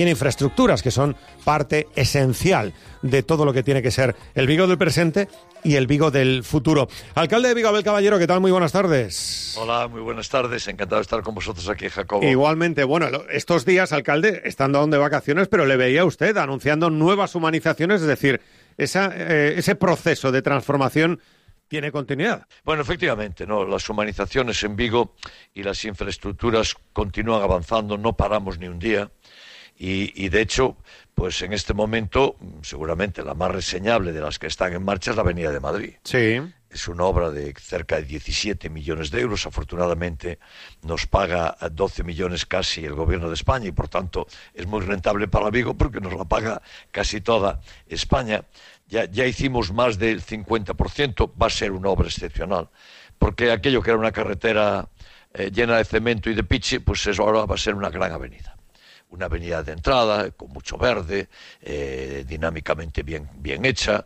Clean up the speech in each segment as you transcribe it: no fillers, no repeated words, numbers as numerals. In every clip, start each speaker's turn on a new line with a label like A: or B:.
A: en infraestructuras, que son parte esencial de todo lo que tiene que ser el Vigo del presente y el Vigo del futuro. Alcalde de Vigo, Abel Caballero, ¿qué tal? Muy buenas tardes.
B: Hola, muy buenas tardes. Encantado de estar con vosotros aquí, Jacobo.
A: Igualmente, bueno, estos días, alcalde, estando aún de vacaciones, pero le veía a usted anunciando nuevas humanizaciones, es decir, ese proceso de transformación tiene continuidad.
B: Bueno, efectivamente, ¿no? Las humanizaciones en Vigo y las infraestructuras continúan avanzando, no paramos ni un día. Y de hecho, pues en este momento, seguramente la más reseñable de las que están en marcha es la Avenida de Madrid.
A: Sí.
B: Es una obra de cerca de 17 millones de euros. Afortunadamente nos paga 12 millones casi el gobierno de España y por tanto es muy rentable para Vigo porque nos la paga casi toda España. Ya hicimos más del 50%, va a ser una obra excepcional, porque aquello que era una carretera llena de cemento y de piche, pues eso ahora va a ser una gran avenida. Una avenida de entrada, con mucho verde, dinámicamente bien hecha,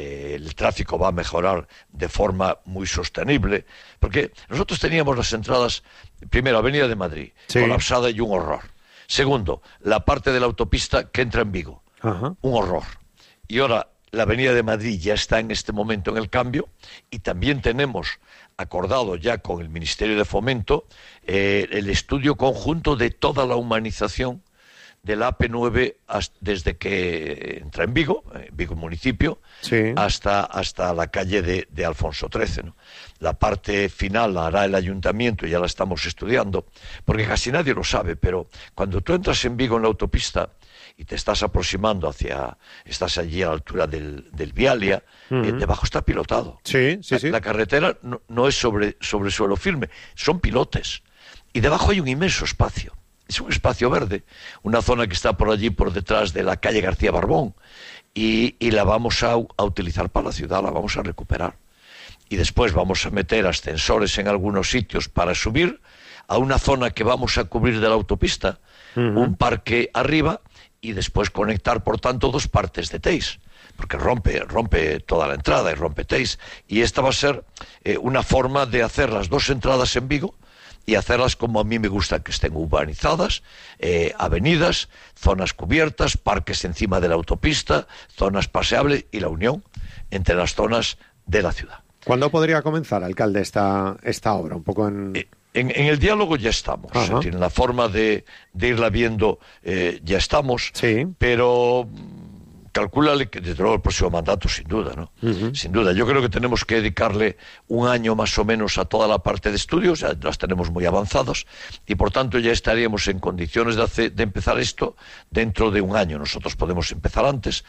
B: el tráfico va a mejorar de forma muy sostenible, porque nosotros teníamos las entradas, primero, Avenida de Madrid, sí, colapsada y un horror. Segundo, la parte de la autopista que entra en Vigo, un horror. Y ahora, la Avenida de Madrid ya está en este momento en el cambio, y también tenemos acordado ya con el Ministerio de Fomento el estudio conjunto de toda la humanización de la AP9 desde que entra en Vigo municipio, sí, hasta la calle de Alfonso XIII, ¿no? La parte final la hará el ayuntamiento, ya la estamos estudiando, porque casi nadie lo sabe, pero cuando tú entras en Vigo en la autopista y te estás aproximando estás allí a la altura del Vialia, debajo está pilotado.
A: Sí.
B: La carretera no es sobre suelo firme, son pilotes. Y debajo hay un inmenso espacio. Es un espacio verde, una zona que está por allí, por detrás de la calle García Barbón, y la vamos a utilizar para la ciudad, la vamos a recuperar. Y después vamos a meter ascensores en algunos sitios para subir a una zona que vamos a cubrir de la autopista, un parque arriba, y después conectar, por tanto, dos partes de Teis, porque rompe toda la entrada y rompe Teis. Y esta va a ser una forma de hacer las dos entradas en Vigo, y hacerlas como a mí me gusta que estén urbanizadas, avenidas, zonas cubiertas, parques encima de la autopista, zonas paseables y la unión entre las zonas de la ciudad.
A: ¿Cuándo podría comenzar, alcalde, esta obra? Un poco en
B: el diálogo ya estamos, es decir, en la forma de irla viendo ya estamos, sí, pero calcúlale que desde luego el próximo mandato, sin duda, ¿no? Sin duda. Yo creo que tenemos que dedicarle un año más o menos a toda la parte de estudios, ya las tenemos muy avanzadas, y por tanto ya estaríamos en condiciones de empezar esto dentro de un año. Nosotros podemos empezar antes,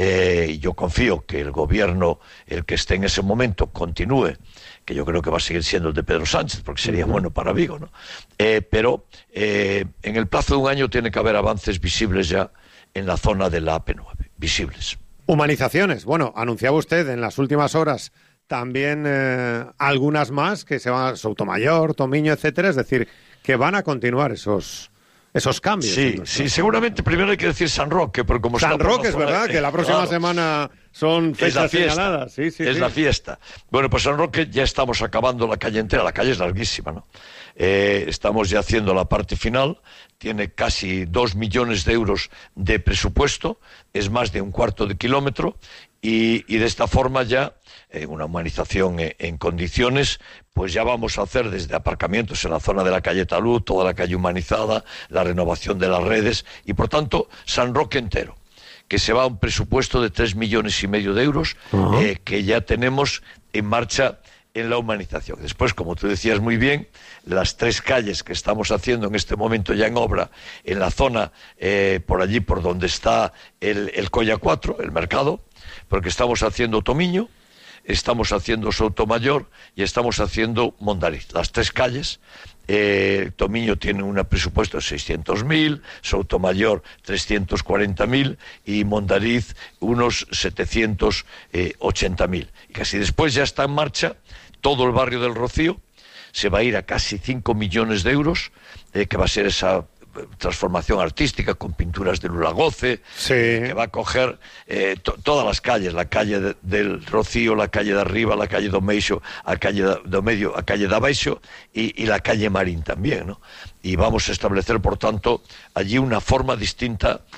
B: y yo confío que el gobierno, el que esté en ese momento, continúe, que yo creo que va a seguir siendo el de Pedro Sánchez, porque sería bueno para Vigo, ¿no? Pero en el plazo de un año tiene que haber avances visibles ya en la zona de la AP9, visibles.
A: Humanizaciones. Bueno, anunciaba usted en las últimas horas también algunas más que se van a Soutomayor, Tomiño, etcétera, es decir, que van a continuar esos cambios.
B: Sí, seguramente primero hay que decir San Roque, porque como
A: San Roque es verdad, que la próxima semana son fechas señaladas. Sí,
B: la fiesta. Bueno, pues San Roque ya estamos acabando la calle entera, la calle es larguísima, ¿no? Estamos ya haciendo la parte final, tiene casi 2 millones de euros de presupuesto, es más de un cuarto de kilómetro, y de esta forma ya, una humanización en condiciones, pues ya vamos a hacer desde aparcamientos en la zona de la calle Talud, toda la calle humanizada, la renovación de las redes, y por tanto San Roque entero, que se va a un presupuesto de 3,5 millones de euros, que ya tenemos en marcha en la humanización. Después, como tú decías muy bien, las 3 calles que estamos haciendo en este momento ya en obra, en la zona, por allí, por donde está el Colla 4, el mercado, porque estamos haciendo Tomiño, estamos haciendo Soutomayor y estamos haciendo Mondariz. Las 3 calles, Tomiño tiene un presupuesto de 600.000, Soutomayor 340.000 y Mondariz unos 780.000. Y casi después ya está en marcha todo el barrio del Rocío, se va a ir a casi 5 millones de euros, que va a ser esa transformación artística con pinturas de Lulagoce,
A: Sí.
B: que va a coger todas las calles, la calle del Rocío, la calle de arriba, la calle do Meixo, a calle do Medio, a calle de Abaixo y la calle Marín también, ¿no? Y vamos a establecer, por tanto, allí una forma distinta